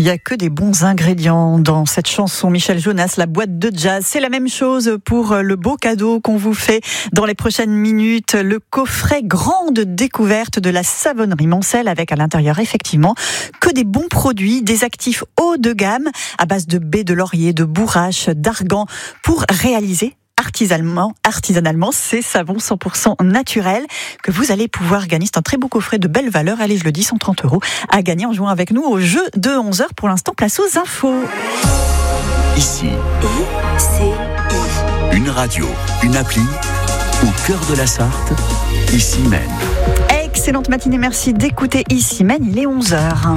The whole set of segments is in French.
Il n'y a que des bons ingrédients dans cette chanson. Michel Jonas, la boîte de jazz. C'est la même chose pour le beau cadeau qu'on vous fait dans les prochaines minutes. Le coffret grande découverte de la savonnerie Moncel avec à l'intérieur effectivement que des bons produits, des actifs haut de gamme à base de baies de laurier, de bourrache, d'argan pour réaliser artisanalement ces savons 100% naturels que vous allez pouvoir gagner. C'est un très beau coffret de belle valeur. Allez, je le dis, 130 € à gagner en jouant avec nous au jeu de 11h. Pour l'instant, place aux infos. Ici, une radio, une appli, au cœur de la Sarthe, Ici Mène. Excellente matinée, merci d'écouter Ici Mène, il est 11h.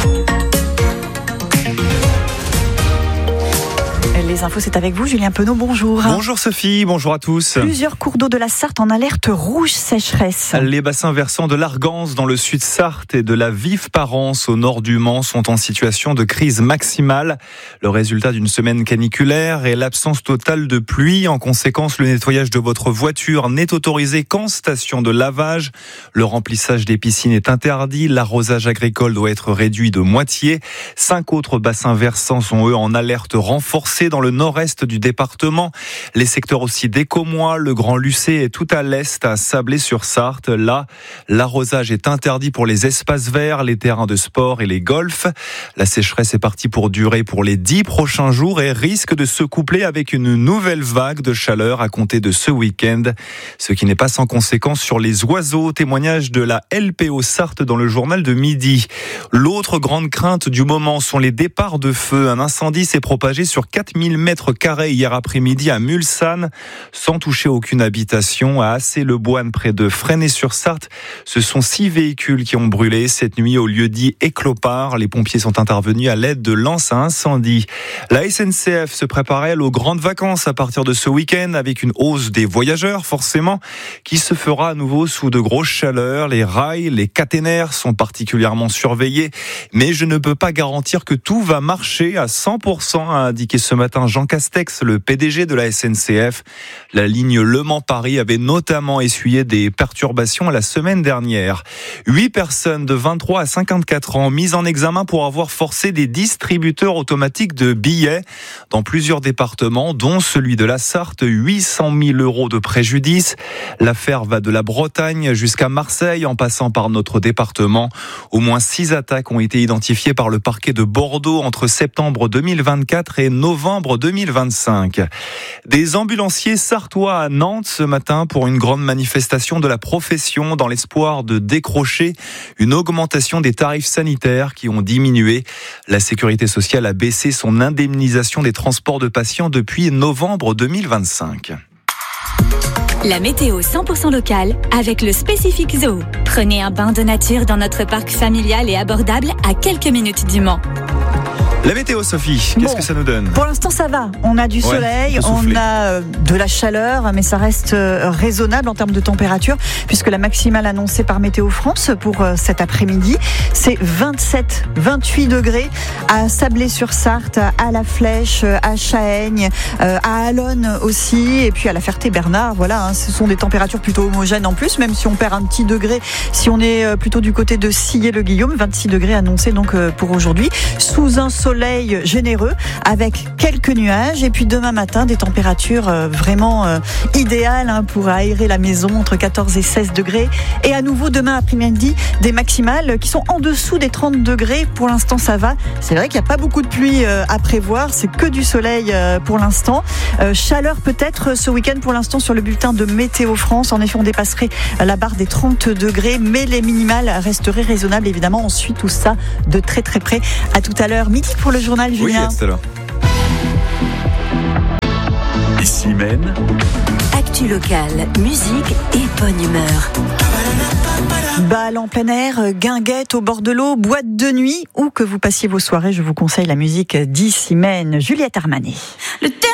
Les infos, c'est avec vous, Julien Penaud, bonjour. Bonjour Sophie, bonjour à tous. Plusieurs cours d'eau de la Sarthe en alerte rouge sécheresse. Les bassins versants de l'Argance dans le sud Sarthe et de la Vive-Parence au nord du Mans sont en situation de crise maximale. Le résultat d'une semaine caniculaire et l'absence totale de pluie. En conséquence, le nettoyage de votre voiture n'est autorisé qu'en station de lavage. Le remplissage des piscines est interdit. L'arrosage agricole doit être réduit de moitié. 5 autres bassins versants sont eux en alerte renforcée dans le nord-est du département. Les secteurs aussi d'Écomois, le Grand Lucé et tout à l'est à Sablé-sur-Sarthe. Là, l'arrosage est interdit pour les espaces verts, les terrains de sport et les golfs. La sécheresse est partie pour durer pour les 10 prochains jours et risque de se coupler avec une nouvelle vague de chaleur à compter de ce week-end. Ce qui n'est pas sans conséquence sur les oiseaux. Témoignage de la LPO Sarthe dans le journal de midi. L'autre grande crainte du moment sont les départs de feu. Un incendie s'est propagé sur 4000 mètres carrés hier après-midi à Mulsanne, sans toucher aucune habitation. À Assé-le-Boine, près de Fresnay-sur-Sarthe, ce sont 6 véhicules qui ont brûlé cette nuit au lieu-dit Éclopard. Les pompiers sont intervenus à l'aide de lances à incendie. La SNCF se prépare, elle, aux grandes vacances à partir de ce week-end, avec une hausse des voyageurs, forcément, qui se fera à nouveau sous de grosses chaleurs. Les rails, les caténaires sont particulièrement surveillés, mais je ne peux pas garantir que tout va marcher à 100%, a indiqué ce matin Jean Castex, le PDG de la SNCF. La ligne Le Mans-Paris avait notamment essuyé des perturbations la semaine dernière. 8 personnes de 23 à 54 ans mises en examen pour avoir forcé des distributeurs automatiques de billets dans plusieurs départements, dont celui de la Sarthe. 800 000 € de préjudice. L'affaire va de la Bretagne jusqu'à Marseille, en passant par notre département. Au moins 6 attaques ont été identifiées par le parquet de Bordeaux entre septembre 2024 et novembre 2025. Des ambulanciers sartois à Nantes ce matin pour une grande manifestation de la profession dans l'espoir de décrocher une augmentation des tarifs sanitaires qui ont diminué. La sécurité sociale a baissé son indemnisation des transports de patients depuis novembre 2025. La météo 100% locale avec le Spécifique Zoo. Prenez un bain de nature dans notre parc familial et abordable à quelques minutes du Mans. La météo, Sophie, qu'est-ce que ça nous donne ? Pour l'instant, ça va. On a du soleil, on a de la chaleur, mais ça reste raisonnable en termes de température, puisque la maximale annoncée par Météo France pour cet après-midi, c'est 27-28 degrés à Sablé-sur-Sarthe, à La Flèche, à Chaëgne, à Allonne aussi, et puis à la Ferté-Bernard. Voilà, ce sont des températures plutôt homogènes en plus, même si on perd un petit degré, si on est plutôt du côté de Sillé-le-Guillaume. 26 degrés annoncés donc pour aujourd'hui, sous un soleil généreux avec quelques nuages, et puis demain matin des températures vraiment idéales pour aérer la maison, entre 14 et 16 degrés, et à nouveau demain après-midi des maximales qui sont en dessous des 30 degrés. Pour l'instant ça va, c'est vrai qu'il n'y a pas beaucoup de pluie à prévoir, c'est que du soleil pour l'instant. Chaleur peut-être ce week-end pour l'instant sur le bulletin de Météo France. En effet, on dépasserait la barre des 30 degrés, mais les minimales resteraient raisonnables évidemment. On suit tout ça de très très près. À tout à l'heure, midi pour le journal, Julien. Oui, à tout à l'heure. Ici Mène. Actu locale, musique et bonne humeur. Bal en plein air, guinguette au bord de l'eau, boîte de nuit, où que vous passiez vos soirées, je vous conseille la musique d'Ici Mène, Juliette Armanet.